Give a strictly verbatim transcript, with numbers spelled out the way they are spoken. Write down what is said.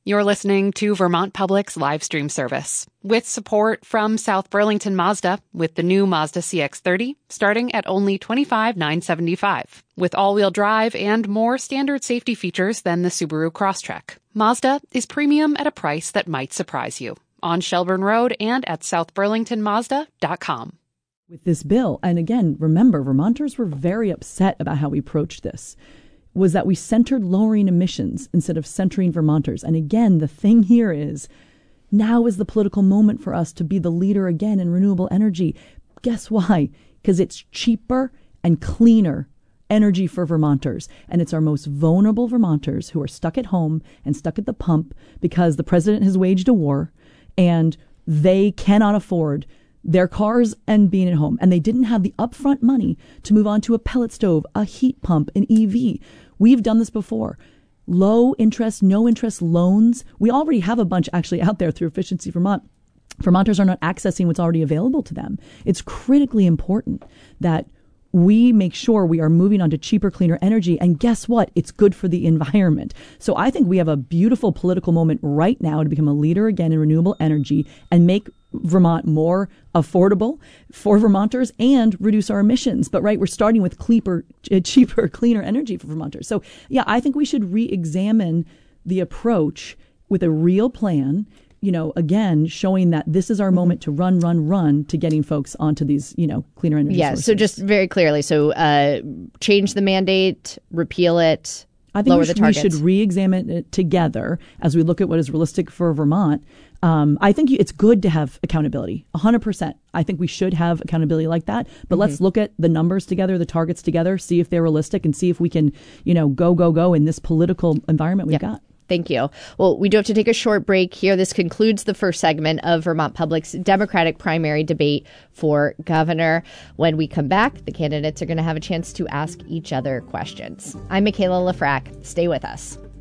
You're listening to Vermont Public's live stream service with support from South Burlington Mazda with the new Mazda C X thirty starting at only twenty-five thousand nine hundred seventy-five dollars with all-wheel drive and more standard safety features than the Subaru Crosstrek. Mazda is premium at a price that might surprise you on Shelburne Road and at south burlington mazda dot com. With this bill, and again, remember, Vermonters were very upset about how we approached this, was that we centered lowering emissions instead of centering Vermonters. And again, the thing here is now is the political moment for us to be the leader again in renewable energy. Guess why? Because it's cheaper and cleaner energy for Vermonters. And it's our most vulnerable Vermonters who are stuck at home and stuck at the pump because the president has waged a war and they cannot afford their cars and being at home. And they didn't have the upfront money to move on to a pellet stove, a heat pump, an E V. We've done this before. Low interest, no interest loans. We already have a bunch actually out there through Efficiency Vermont. Vermonters are not accessing what's already available to them. It's critically important that we make sure we are moving on to cheaper, cleaner energy. And guess what? It's good for the environment. So I think we have a beautiful political moment right now to become a leader again in renewable energy and make Vermont more affordable for Vermonters and reduce our emissions. But right, we're starting with cheaper, cheaper, cleaner energy for Vermonters. So yeah, I think we should re-examine the approach with a real plan. You know, again, showing that this is our moment to run, run, run to getting folks onto these, you know, cleaner energy yeah, sources. So just very clearly, so uh, change the mandate, repeal it, I think lower we should, the targets. we should re-examine it together as we look at what is realistic for Vermont. Um, I think it's good to have accountability, one hundred percent. I think we should have accountability like that. But mm-hmm. let's look at the numbers together, the targets together, see if they're realistic and see if we can, you know, go, go, go in this political environment we've yep. got. Thank you. Well, we do have to take a short break here. This concludes the first segment of Vermont Public's Democratic primary debate for governor. When we come back, the candidates are going to have a chance to ask each other questions. I'm Michaela Lafrac. Stay with us.